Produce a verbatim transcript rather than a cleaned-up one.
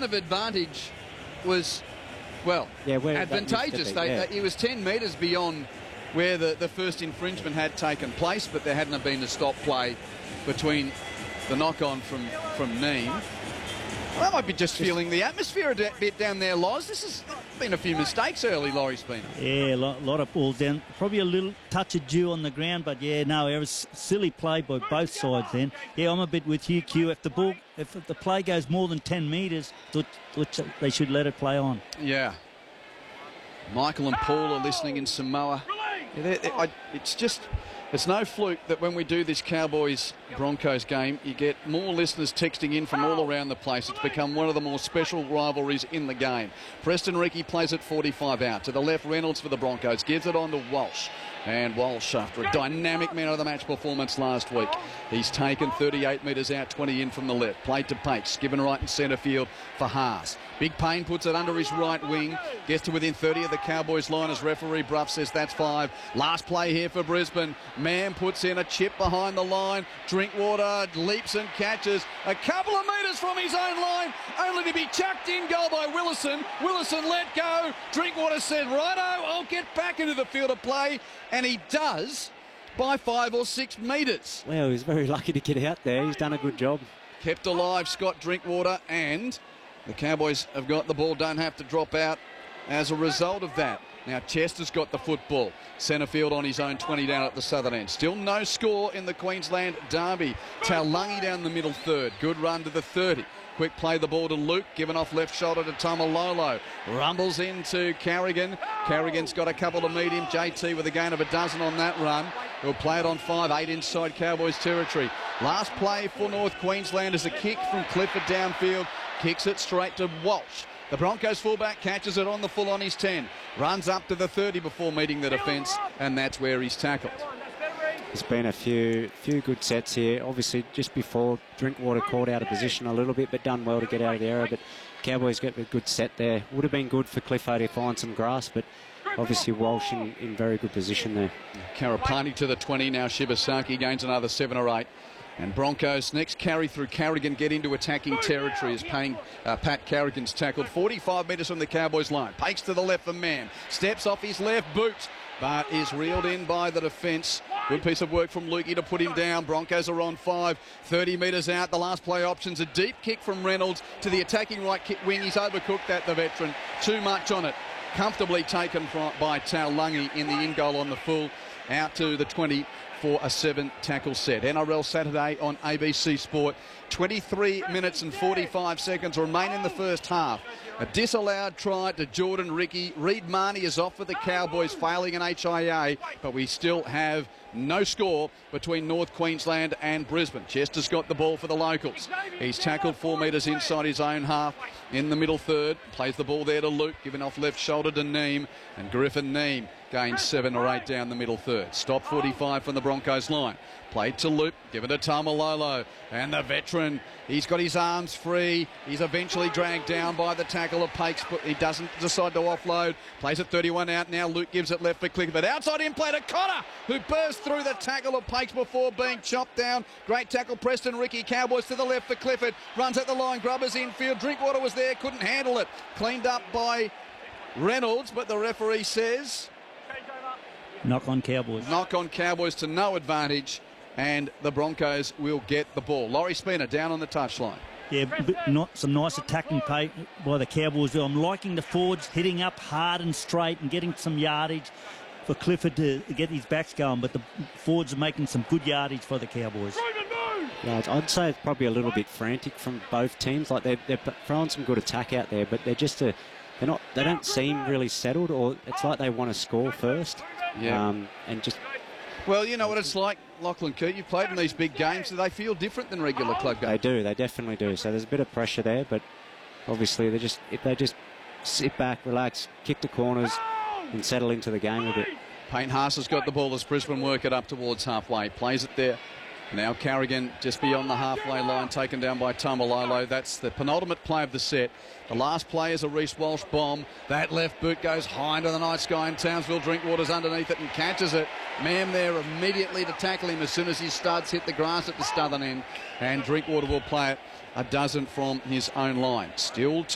of advantage was, well, yeah, where advantageous. Be, they, yeah. they, he was ten metres beyond where the, the first infringement had taken place, but there hadn't been a stop play between the knock-on from, from Neem. Well, that might be just feeling the atmosphere a bit down there, Loz. This has been a few mistakes early, Laurie Spina. Yeah, a lot, lot of balls down. Probably a little touch of dew on the ground, but yeah, no, it was silly play by both sides then. Yeah, I'm a bit with you, Q. If the ball, if the play goes more than ten metres, which they should let it play on. Yeah. Michael and Paul are listening in Samoa. Yeah, they're, they're, I, it's just... It's no fluke that when we do this Cowboys-Broncos game, you get more listeners texting in from all around the place. It's become one of the more special rivalries in the game. Preston Ricky plays at forty-five out. To the left, Reynolds for the Broncos. Gives it on to Walsh. And Walsh, after a dynamic man of the match performance last week, he's taken thirty-eight metres out, twenty in from the left. Played to Pace, given right in centre field for Haas. Big Payne puts it under his right wing. Gets to within thirty of the Cowboys line as referee Bruff says that's five. Last play here for Brisbane. Mann puts in a chip behind the line. Drinkwater leaps and catches a couple of metres from his own line, only to be chucked in goal by Willison. Willison let go. Drinkwater said, righto, I'll get back into the field of play. And he does by five or six metres. Well, he's very lucky to get out there. He's done a good job. Kept alive, Scott Drinkwater, and the Cowboys have got the ball, don't have to drop out as a result of that. Now Chester's got the football. Centre field on his own twenty down at the southern end. Still no score in the Queensland derby. Taulagi down the middle third. Good run to the thirty. Quick play the ball to Luke, given off left shoulder to Tamalolo. Rumbles into Carrigan. Carrigan's got a couple to meet him. J T with a gain of a dozen on that run. He'll play it on five, eight inside Cowboys territory. Last play for North Queensland is a kick from Clifford downfield. Kicks it straight to Walsh. The Broncos fullback catches it on the full on his ten. Runs up to the thirty before meeting the defence, and that's where he's tackled. There's been a few few good sets here. Obviously, just before, Drinkwater caught out of position a little bit, but done well to get out of the error. But Cowboys get a good set there. Would have been good for Clifford to find some grass, but obviously Walsh in, in very good position there. Karapani to the twenty. Now Shibasaki gains another seven or eight. And Broncos next carry through Carrigan get into attacking territory as paying, uh, Pat Carrigan's tackled forty-five metres from the Cowboys line. Pakes to the left for Mann. Steps off his left boot, but is reeled in by the defence. Good piece of work from Lukey to put him down. Broncos are on five, thirty metres out. The last play option's a deep kick from Reynolds to the attacking right kick wing. He's overcooked that, the veteran. Too much on it. Comfortably taken by Taulagi in the in goal on the full. Out to the twenty for a seven tackle set. N R L Saturday on A B C Sport. twenty-three minutes and forty-five seconds remain in the first half. A disallowed try to Jordan Ricky. Reed Marnie is off for the Cowboys, failing an H I A, but we still have no score between North Queensland and Brisbane. Chester's got the ball for the locals. He's tackled four metres inside his own half in the middle third. Plays the ball there to Luke, giving off left shoulder to Neem, and Griffin Neem gains seven or eight down the middle third. Stop forty-five from the Broncos line. Played to Luke, given to Tamalolo, and the veteran, he's got his arms free. He's eventually dragged down by the tackle of Pakes, but he doesn't decide to offload. Plays at thirty-one out now. Luke gives it left for Clifford. Outside in play to Cotter, who burst through the tackle of Pakes before being chopped down. Great tackle, Preston Ricky. Cowboys to the left for Clifford. Runs at the line, Grubbers infield. Drinkwater was there, couldn't handle it. Cleaned up by Reynolds, but the referee says knock on Cowboys. Knock on Cowboys to no advantage, and the Broncos will get the ball. Laurie Spina down on the touchline. Yeah, but not some nice attacking play by the Cowboys. I'm liking the forwards hitting up hard and straight and getting some yardage for Clifford to get his backs going, but the forwards are making some good yardage for the Cowboys. Yeah, I'd say it's probably a little bit frantic from both teams. Like they're, they're throwing some good attack out there, but they're just a, they're not. They don't seem really settled, or it's like they want to score first. Yeah. Um, and just. Well, you know what it's like, Lachlan Coote. You've played in these big games. Do they feel different than regular club games? They do. They definitely do. So there's a bit of pressure there, but obviously they just if they just sit back, relax, kick the corners, and settle into the game a bit. Payne Haas has got the ball as Brisbane work it up towards halfway. Plays it there. Now Carrigan just beyond the halfway line, taken down by Tamalolo. That's the penultimate play of the set. The last play is a Reece Walsh bomb. That left boot goes high into the night sky, and Townsville Drinkwater's underneath it and catches it. Mam there immediately to tackle him as soon as his studs hit the grass at the southern end. And Drinkwater will play it a dozen from his own line. Still